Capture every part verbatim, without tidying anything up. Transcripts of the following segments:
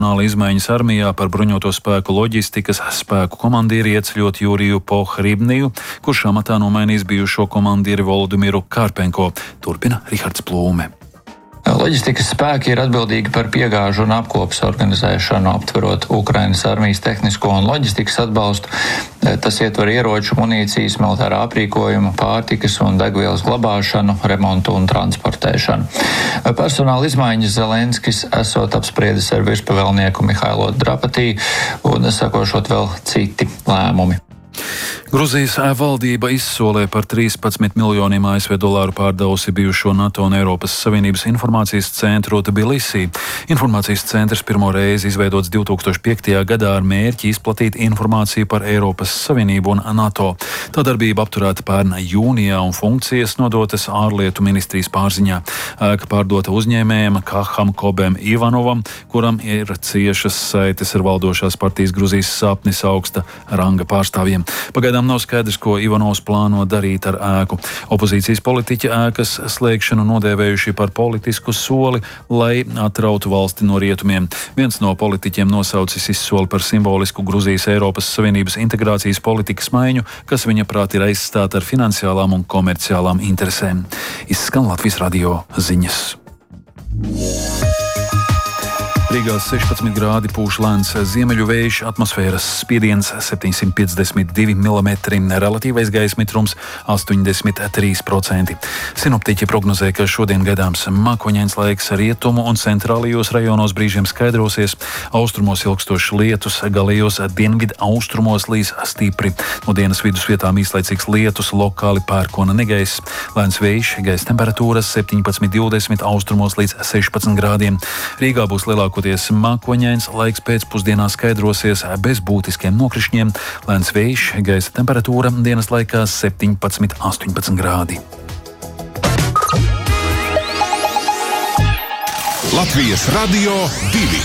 Izmaiņas armijā par bruņoto spēku loģistikas spēku komandīri ieceļot Juriju Pohribniju, kurš amatā nomainīs bijušo komandīri Volodimiru Karpenko. Turpina Rihards Plūme. Loģistikas spēki ir atbildīgi par piegāžu un apkopas organizēšanu, aptverot Ukrainas armijas tehnisko un loģistikas atbalstu. Tas ietver ieroču, munīcijas, militārā aprīkojuma, pārtikas un degvielas glabāšanu, remontu un transportēšanu. Personāla izmaiņas Zelenskis esot apspriedis ar virspavēlnieku Mihailo Drapatī un sakošot vēl citi lēmumi. Gruzijas valdība izsolē par trīspadsmit miljoniem A S V dolāru pārdevusi bijušo NATO un Eiropas Savienības informācijas centru Tbilisī. Informācijas centrs pirmo reizi izveidots divi tūkstoši piektajā gadā ar mērķi izplatīt informāciju par Eiropas Savienību un NATO. Tā darbība apturēta pērn jūnijā un funkcijas nodotas ārlietu ministrijas pārziņā. Ēka pārdota uzņēmējam Kaham Kobem Ivanovam, kuram ir ciešas saites ar valdošās partijas Gruzijas sapnis augsta ranga pārstāvjiem. Pagaidām nav skaidrs, ko Ivanovs plāno darīt ar ēku. Opozīcijas politiķi ēkas slēgšanu nodēvējuši par politisku soli, lai atrautu valsti no rietumiem. Viens no politiķiem nosaucis izsoli par simbolisku Gruzijas Eiropas Savienības integrācijas politikas maiņu, kas viņa prāt ir aizstāta ar finansiālām un komerciālām interesēm. Izskan Latvijas radio ziņas. Rīgā sešpadsmit grādi pūš lēns ziemeļu vējš, atmosfēras spiediens septiņsimt piecdesmit divi milimetri, relatīvais gaisa mitrums astoņdesmit trīs procenti. Sinoptiķi prognozē, ka šodien gaidāms mākoņains laiks, rietumu un centrālajos rajonos brīžiem skaidrosies, austrumos ilgstošs lietus, galējos dienvidu austrumos līs stipri. No dienas vidus vietām īslaicīgs lietus, lokāli pērkona negaiss, lēns vējš, gaisa temperatūras septiņpadsmit divdesmit, austrumos līdz sešpadsmit grādiem. Rīgā būs lielāko mākoņains laiks pēcpusdienā skaidrosies bez būtiskiem nokrišņiem, lēns vējš, gaisa temperatūra dienas laikā septiņpadsmit astoņpadsmit grādi. Latvijas radio divi.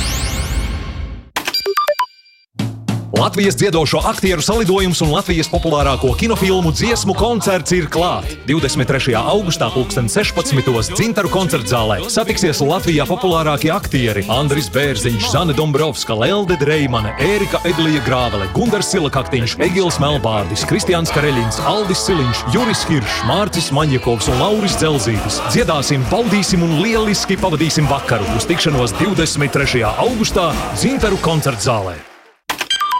Latvijas dziedošo aktieru salidojums un Latvijas populārāko kinofilmu dziesmu koncerts ir klāt. divdesmit trešajā augustā pulksten sešpadsmitos Dzintaru koncertzālē satiksies Latvijā populārākie aktieri Andris Bērziņš, Zane Dombrovska, Lelde Dreimane, Ērika Eglija Grāvele, Gundars Silakaktiņš, Egils Melbārdis, Kristiāns Kareļins, Aldis Siliņš, Juris Hiršs, Mārcis Maņģekovs un Lauris Dzelzītis. Dziedāsim, baudīsim un lieliski pavadīsim vakaru. Uz tikšanos divdesmit trešajā augustā Dzintaru koncertzālē.